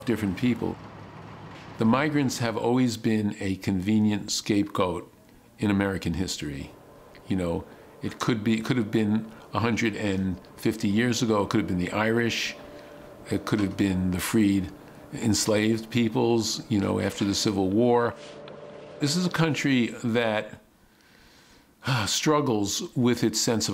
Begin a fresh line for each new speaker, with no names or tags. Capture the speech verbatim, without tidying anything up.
different people. The migrants have always been a convenient scapegoat in American history. You know, it could be, it could have been one hundred fifty years ago, it could have been the Irish, it could have been the freed, enslaved peoples, you know, after the Civil War. This is a country that uh, struggles with its sense of